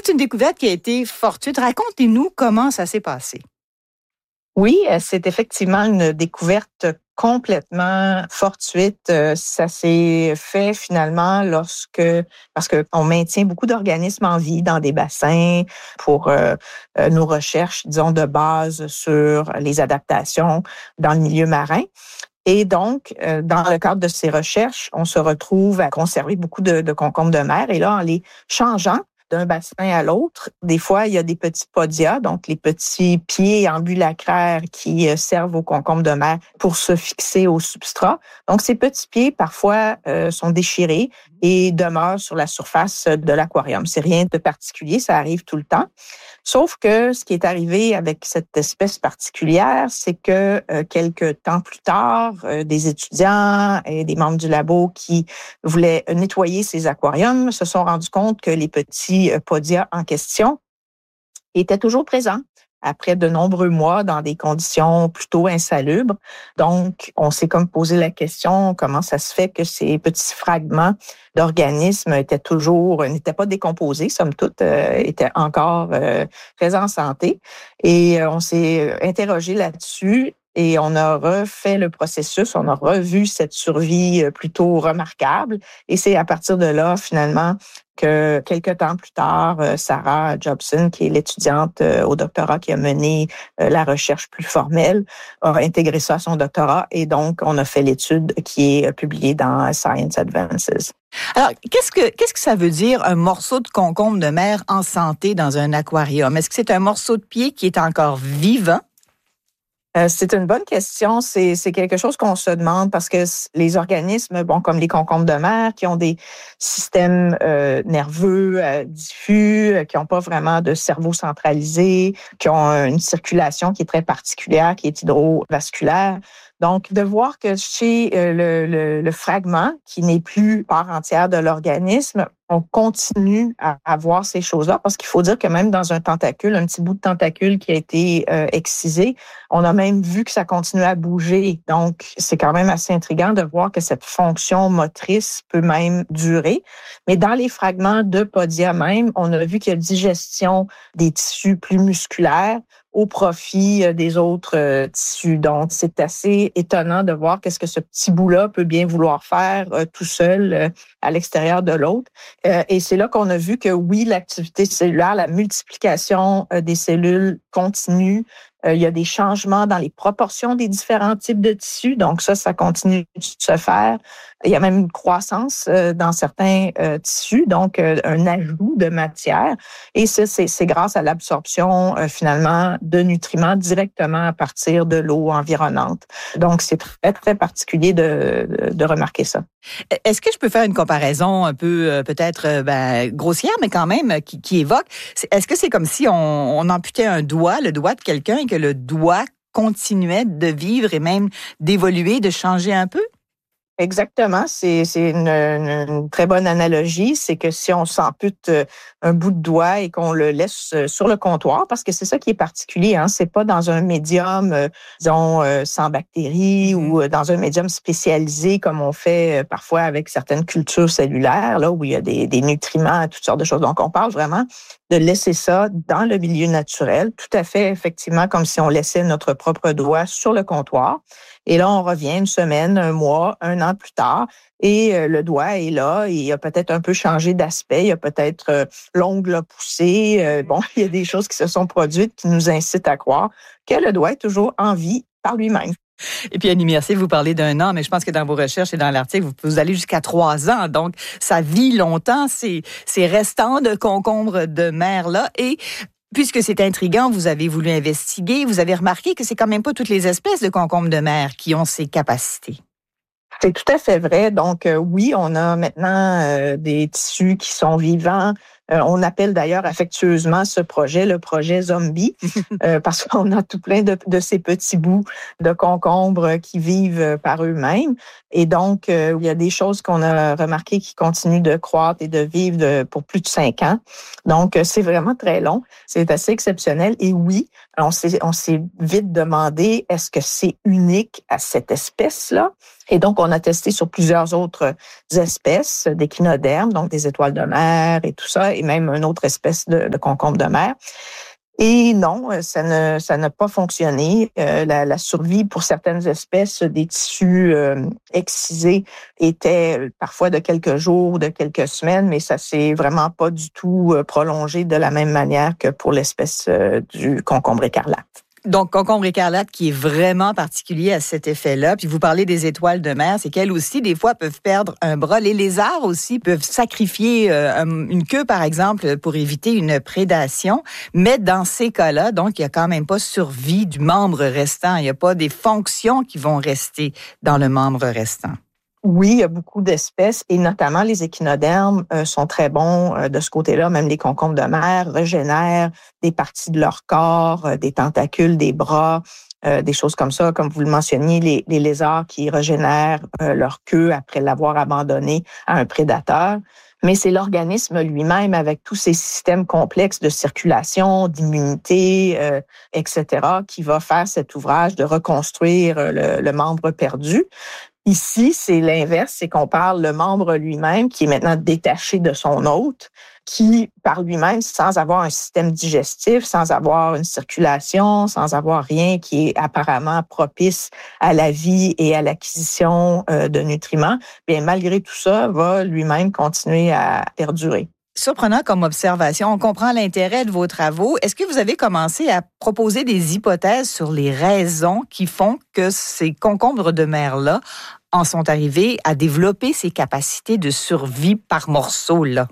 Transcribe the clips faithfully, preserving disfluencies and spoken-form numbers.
c'est une découverte qui a été fortuite. Racontez-nous comment ça s'est passé. Oui, c'est effectivement une découverte complètement fortuite. Ça s'est fait finalement lorsque, parce qu'on maintient beaucoup d'organismes en vie dans des bassins pour euh, nos recherches, disons, de base sur les adaptations dans le milieu marin. Et donc, euh, dans le cadre de ces recherches, on se retrouve à conserver beaucoup de, de concombres de mer. Et là, en les changeant d'un bassin à l'autre, des fois, il y a des petits podia, donc les petits pieds ambulacraires qui euh, servent aux concombres de mer pour se fixer au substrat. Donc, ces petits pieds, parfois, euh, sont déchirés et demeurent sur la surface de l'aquarium. C'est rien de particulier, ça arrive tout le temps. Sauf que ce qui est arrivé avec cette espèce particulière, c'est que euh, quelques temps plus tard, euh, des étudiants et des membres du labo qui voulaient nettoyer ces aquariums se sont rendus compte que les petits euh, podia en question étaient toujours présents après de nombreux mois dans des conditions plutôt insalubres. Donc, on s'est comme posé la question, comment ça se fait que ces petits fragments d'organismes étaient toujours, n'étaient pas décomposés, somme toute, euh, étaient encore euh, très en santé. Et euh, on s'est interrogé là-dessus. Et on a refait le processus, on a revu cette survie plutôt remarquable. Et c'est à partir de là, finalement, que quelques temps plus tard, Sarah Jobson, qui est l'étudiante au doctorat qui a mené la recherche plus formelle, a intégré ça à son doctorat. Et donc, on a fait l'étude qui est publiée dans Science Advances. Alors, qu'est-ce que qu'est-ce que ça veut dire un morceau de concombre de mer en santé dans un aquarium? Est-ce que c'est un morceau de pied qui est encore vivant? Euh, c'est une bonne question. C'est, c'est quelque chose qu'on se demande parce que les organismes, bon, comme les concombres de mer, qui ont des systèmes euh, nerveux euh, diffus, euh, qui n'ont pas vraiment de cerveau centralisé, qui ont une circulation qui est très particulière, qui est hydrovasculaire. Donc, de voir que chez euh, le, le, le fragment, qui n'est plus part entière de l'organisme, on continue à avoir ces choses-là, parce qu'il faut dire que même dans un tentacule, un petit bout de tentacule qui a été euh, excisé, on a même vu que ça continue à bouger. Donc, c'est quand même assez intriguant de voir que cette fonction motrice peut même durer. Mais dans les fragments de podia même, on a vu qu'il y a digestion des tissus plus musculaires au profit des autres tissus. Donc, c'est assez étonnant de voir qu'est-ce que ce petit bout-là peut bien vouloir faire euh, tout seul euh, à l'extérieur de l'autre. Euh, et c'est là qu'on a vu que oui, l'activité cellulaire, la multiplication euh, des cellules continue. Euh, il y a des changements dans les proportions des différents types de tissus. Donc ça, ça continue de se faire. Il y a même une croissance euh, dans certains euh, tissus, donc euh, un ajout de matière. Et ça, c'est, c'est grâce à l'absorption euh, finalement de nutriments directement à partir de l'eau environnante. Donc c'est très, très particulier de, de, de remarquer ça. Est-ce que je peux faire une comparaison un peu euh, peut-être euh, ben, grossière, mais quand même qui, qui évoque, c'est, est-ce que c'est comme si on, on amputait un doigt, le doigt de quelqu'un, et que le doigt continuait de vivre et même d'évoluer, de changer un peu? Exactement, c'est, c'est une, une, une très bonne analogie. C'est que si on s'ampute un bout de doigt et qu'on le laisse sur le comptoir, parce que c'est ça qui est particulier, hein, c'est pas dans un médium, euh, disons, euh, sans bactéries mmh. ou dans un médium spécialisé comme on fait parfois avec certaines cultures cellulaires, là où il y a des, des nutriments, toutes sortes de choses. Donc, on parle vraiment de laisser ça dans le milieu naturel, tout à fait effectivement comme si on laissait notre propre doigt sur le comptoir. Et là, on revient une semaine, un mois, un an plus tard, et euh, le doigt est là, et il a peut-être un peu changé d'aspect, il a peut-être euh, l'ongle a poussé. Euh, bon, il y a des choses qui se sont produites qui nous incitent à croire que le doigt est toujours en vie par lui-même. Et puis, Annie Mercier, vous parlez d'un an, mais je pense que dans vos recherches et dans l'article, vous, vous allez jusqu'à trois ans. Donc, ça vit longtemps, ces, ces restants de concombres de mer-là. Et puisque c'est intriguant, vous avez voulu investiguer, vous avez remarqué que c'est quand même pas toutes les espèces de concombres de mer qui ont ces capacités. C'est tout à fait vrai. Donc, euh, oui, on a maintenant euh, des tissus qui sont vivants. Euh, on appelle d'ailleurs affectueusement ce projet le projet zombie euh, parce qu'on a tout plein de, de ces petits bouts de concombres qui vivent par eux-mêmes. Et donc, euh, il y a des choses qu'on a remarquées qui continuent de croître et de vivre de, pour plus de cinq ans. Donc, c'est vraiment très long. C'est assez exceptionnel. Et oui, on s'est, on s'est vite demandé, est-ce que c'est unique à cette espèce-là? Et donc, on a testé sur plusieurs autres espèces d'échinodermes, donc des étoiles de mer et tout ça. et même une autre espèce de, de concombre de mer. Et non, ça ne ça n'a pas fonctionné. Euh, la, la survie pour certaines espèces des tissus euh, excisés était parfois de quelques jours, de quelques semaines, mais ça s'est vraiment pas du tout prolongé de la même manière que pour l'espèce euh, du concombre écarlate. Donc, concombre écarlate qui est vraiment particulier à cet effet-là. Puis vous parlez des étoiles de mer, c'est qu'elles aussi, des fois, peuvent perdre un bras. Les lézards aussi peuvent sacrifier euh, une queue, par exemple, pour éviter une prédation. Mais dans ces cas-là, donc, il n'y a quand même pas survie du membre restant. Il n'y a pas des fonctions qui vont rester dans le membre restant. Oui, il y a beaucoup d'espèces et notamment les échinodermes euh, sont très bons euh, de ce côté-là. Même les concombres de mer régénèrent des parties de leur corps, euh, des tentacules, des bras, euh, des choses comme ça. Comme vous le mentionniez, les, les lézards qui régénèrent euh, leur queue après l'avoir abandonnée à un prédateur. Mais c'est l'organisme lui-même avec tous ces systèmes complexes de circulation, d'immunité, euh, et cetera, qui va faire cet ouvrage de reconstruire le, le membre perdu. Ici, c'est l'inverse, c'est qu'on parle le membre lui-même qui est maintenant détaché de son hôte, qui, par lui-même, sans avoir un système digestif, sans avoir une circulation, sans avoir rien qui est apparemment propice à la vie et à l'acquisition euh, de nutriments, bien, malgré tout ça, va lui-même continuer à perdurer. Surprenant comme observation. On comprend l'intérêt de vos travaux. Est-ce que vous avez commencé à proposer des hypothèses sur les raisons qui font que ces concombres de mer-là en sont arrivés à développer ces capacités de survie par morceaux, là?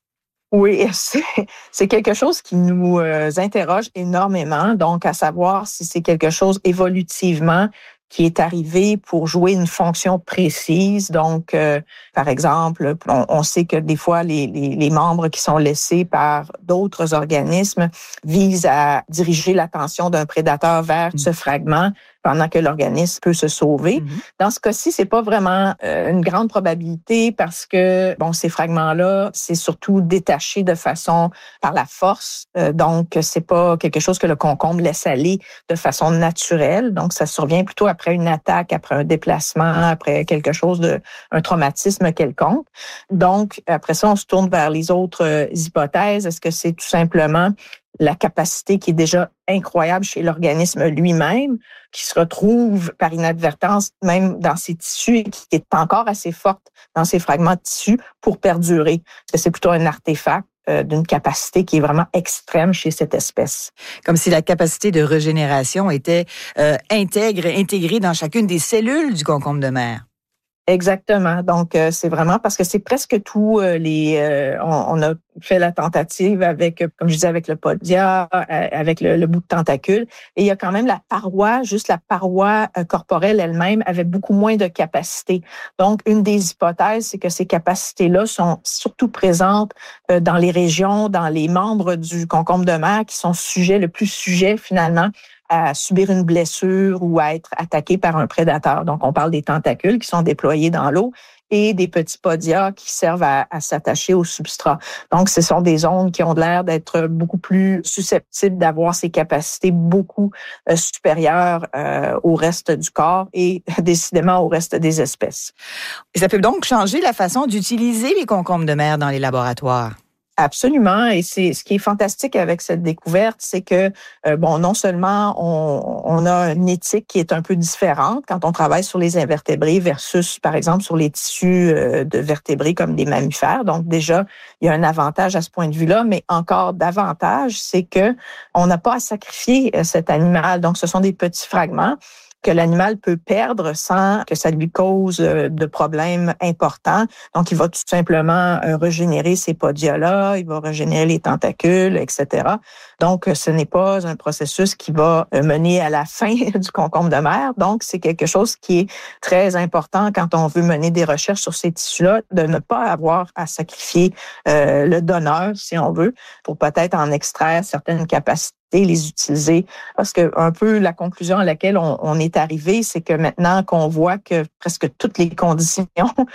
Oui, c'est, c'est quelque chose qui nous euh, interroge énormément. Donc, à savoir si c'est quelque chose évolutivement qui est arrivé pour jouer une fonction précise. Donc, euh, par exemple, on, on sait que des fois, les, les, les membres qui sont laissés par d'autres organismes visent à diriger l'attention d'un prédateur vers ce fragment pendant que l'organisme peut se sauver. Mm-hmm. Dans ce cas-ci, c'est pas vraiment euh, une grande probabilité parce que bon, ces fragments-là, c'est surtout détaché de façon par la force. Euh, donc, c'est pas quelque chose que le concombre laisse aller de façon naturelle. Donc, ça survient plutôt après une attaque, après un déplacement, après quelque chose de un traumatisme quelconque. Donc, après ça, on se tourne vers les autres euh, hypothèses. Est-ce que c'est tout simplement la capacité qui est déjà incroyable chez l'organisme lui-même, qui se retrouve par inadvertance même dans ses tissus et qui est encore assez forte dans ses fragments de tissu pour perdurer. Parce que c'est plutôt un artefact euh, d'une capacité qui est vraiment extrême chez cette espèce. Comme si la capacité de régénération était euh, intègre, intégrée dans chacune des cellules du concombre de mer. Exactement. Donc, euh, c'est vraiment parce que c'est presque tout euh, les... Euh, on, on a fait la tentative avec, comme je disais, avec le podia, euh, avec le, le bout de tentacule. Et il y a quand même la paroi, juste la paroi euh, corporelle elle-même avait beaucoup moins de capacité. Donc, une des hypothèses, c'est que ces capacités-là sont surtout présentes euh, dans les régions, dans les membres du concombre de mer qui sont sujets, le plus sujets finalement, à subir une blessure ou à être attaqué par un prédateur. Donc, on parle des tentacules qui sont déployés dans l'eau et des petits podia qui servent à, à s'attacher au substrat. Donc, ce sont des zones qui ont l'air d'être beaucoup plus susceptibles d'avoir ces capacités beaucoup euh, supérieures euh, au reste du corps et décidément au reste des espèces. Et ça peut donc changer la façon d'utiliser les concombres de mer dans les laboratoires. Absolument, et c'est ce qui est fantastique avec cette découverte, c'est que euh, bon, non seulement on, on a une éthique qui est un peu différente quand on travaille sur les invertébrés versus, par exemple, sur les tissus euh, de vertébrés comme des mammifères. Donc déjà, il y a un avantage à ce point de vue-là, mais encore davantage, c'est que on n'a pas à sacrifier euh, cet animal. Donc, ce sont des petits fragments que l'animal peut perdre sans que ça lui cause de problèmes importants. Donc, il va tout simplement régénérer ces podia-là, il va régénérer les tentacules, et cetera. Donc, ce n'est pas un processus qui va mener à la fin du concombre de mer. Donc, c'est quelque chose qui est très important quand on veut mener des recherches sur ces tissus-là, de ne pas avoir à sacrifier euh, le donneur, si on veut, pour peut-être en extraire certaines capacités, les utiliser. Parce que un peu la conclusion à laquelle on, on est arrivé, c'est que maintenant qu'on voit que presque toutes les conditions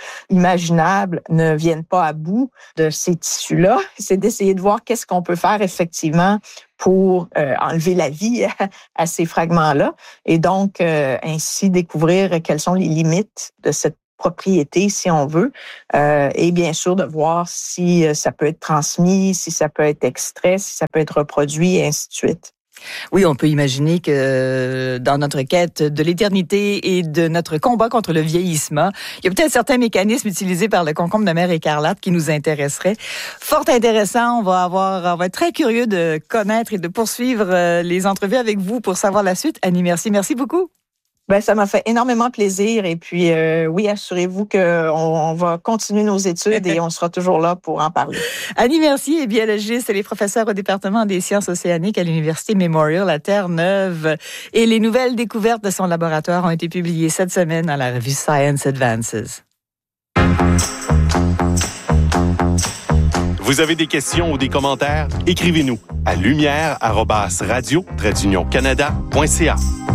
imaginables ne viennent pas à bout de ces tissus-là, c'est d'essayer de voir qu'est-ce qu'on peut faire effectivement pour euh, enlever la vie à, à ces fragments-là et donc euh, ainsi découvrir quelles sont les limites de cette propriété, si on veut, euh, et bien sûr de voir si ça peut être transmis, si ça peut être extrait, si ça peut être reproduit, et ainsi de suite. Oui, on peut imaginer que dans notre quête de l'éternité et de notre combat contre le vieillissement, il y a peut-être certains mécanismes utilisés par le concombre de mer écarlate qui nous intéresseraient. Fort intéressant, on va avoir, on va être très curieux de connaître et de poursuivre les entrevues avec vous pour savoir la suite. Annie, merci, merci beaucoup. Ben, ça m'a fait énormément plaisir. Et puis, euh, oui, assurez-vous qu'on on va continuer nos études et on sera toujours là pour en parler. Annie Mercier est biologiste. Elle est professeure au département des sciences océaniques à l'Université Memorial à Terre-Neuve. Et les nouvelles découvertes de son laboratoire ont été publiées cette semaine dans la revue Science Advances. Vous avez des questions ou des commentaires? Écrivez-nous à lumière arobase radio tiret canada point c a.